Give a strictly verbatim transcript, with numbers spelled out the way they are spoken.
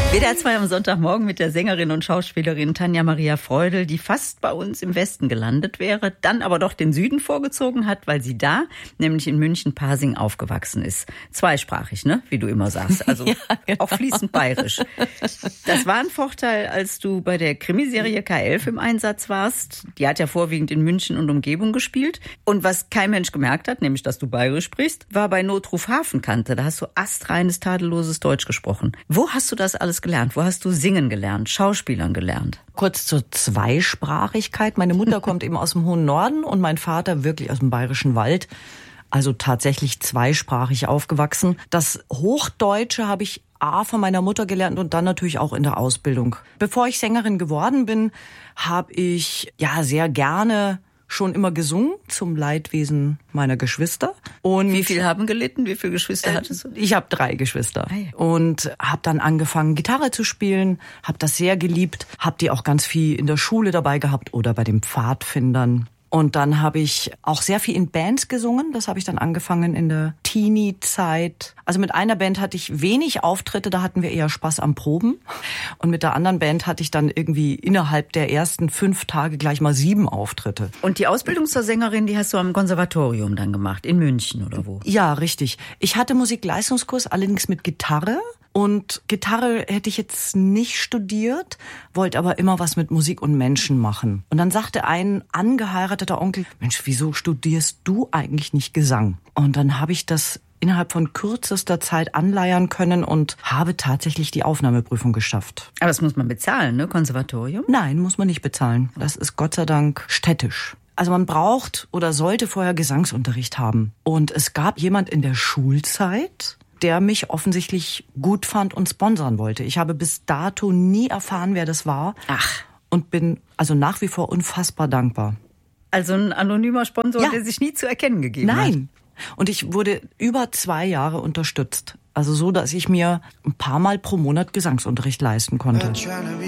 W D R zwei am Sonntagmorgen mit der Sängerin und Schauspielerin Tanja Maria Freudl, die fast bei uns im Westen gelandet wäre, dann aber doch den Süden vorgezogen hat, weil sie da, nämlich in München-Pasing, aufgewachsen ist. Zweisprachig, ne? Wie du immer sagst. Also ja, genau. Auch fließend bayerisch. Das war ein Vorteil, als du bei der Krimiserie K elf im Einsatz warst. Die hat ja vorwiegend in München und Umgebung gespielt. Und was kein Mensch gemerkt hat, nämlich dass du bayerisch sprichst, war bei Notruf Hafenkante. Da hast du astreines, tadelloses Deutsch gesprochen. Wo hast du das alles gelernt? Wo hast du singen gelernt, Schauspielern gelernt? Kurz zur Zweisprachigkeit. Meine Mutter kommt eben aus dem hohen Norden und mein Vater wirklich aus dem bayerischen Wald. Also tatsächlich zweisprachig aufgewachsen. Das Hochdeutsche habe ich A von meiner Mutter gelernt und dann natürlich auch in der Ausbildung. Bevor ich Sängerin geworden bin, habe ich ja sehr gerne schon immer gesungen zum Leidwesen meiner Geschwister. Und wie viel haben gelitten? Wie viele Geschwister äh, hattest du? Ich habe drei Geschwister. Ah, ja. Und habe dann angefangen, Gitarre zu spielen, habe das sehr geliebt, habe die auch ganz viel in der Schule dabei gehabt oder bei den Pfadfindern. Und dann habe ich auch sehr viel in Bands gesungen. Das habe ich dann angefangen in der Teenie-Zeit. Also mit einer Band hatte ich wenig Auftritte, da hatten wir eher Spaß am Proben. Und mit der anderen Band hatte ich dann irgendwie innerhalb der ersten fünf Tage gleich mal sieben Auftritte. Und die Ausbildung zur Sängerin, die hast du am Konservatorium dann gemacht, in München oder wo? Ja, richtig. Ich hatte Musikleistungskurs, allerdings mit Gitarre. Und Gitarre hätte ich jetzt nicht studiert, wollte aber immer was mit Musik und Menschen machen. Und dann sagte ein angeheirateter Onkel, Mensch, wieso studierst du eigentlich nicht Gesang? Und dann habe ich das innerhalb von kürzester Zeit anleiern können und habe tatsächlich die Aufnahmeprüfung geschafft. Aber das muss man bezahlen, ne, Konservatorium? Nein, muss man nicht bezahlen. Das ist Gott sei Dank städtisch. Also man braucht oder sollte vorher Gesangsunterricht haben. Und es gab jemand in der Schulzeit, der mich offensichtlich gut fand und sponsern wollte. Ich habe bis dato nie erfahren, wer das war. Ach. Und bin also nach wie vor unfassbar dankbar. Also ein anonymer Sponsor, ja, der sich nie zu erkennen gegeben Nein. hat. Nein. Und ich wurde über zwei Jahre unterstützt. Also so, dass ich mir ein paar Mal pro Monat Gesangsunterricht leisten konnte.